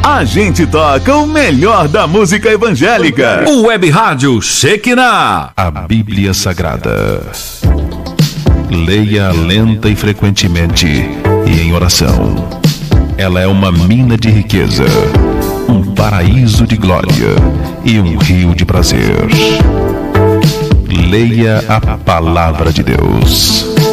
a gente toca o melhor da música evangélica. O Web Rádio Shekinah. A Bíblia Sagrada. Leia lenta e frequentemente e em oração. Ela é uma mina de riqueza, um paraíso de glória e um rio de prazer. Leia a Palavra de Deus.